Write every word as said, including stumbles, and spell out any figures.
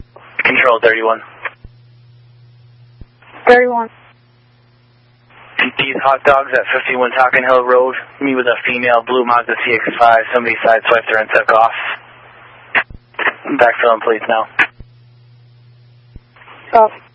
Control thirty-one. thirty-one. These hot dogs at fifty-one Talking Hill Road. Me with a female blue Mazda C X five. Somebody sideswiped her and took off. Backfilling, please, now. Off.